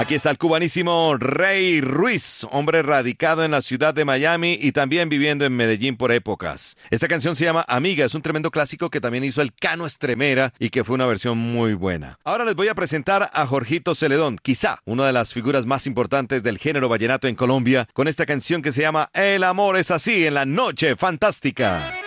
Aquí está el cubanísimo Rey Ruiz, hombre radicado en la ciudad de Miami y también viviendo en Medellín por épocas. Esta canción se llama Amiga, es un tremendo clásico que también hizo el Cano Estremera y que fue una versión muy buena. Ahora les voy a presentar a Jorgito Celedón, quizá una de las figuras más importantes del género vallenato en Colombia, con esta canción que se llama El amor es así en la noche fantástica.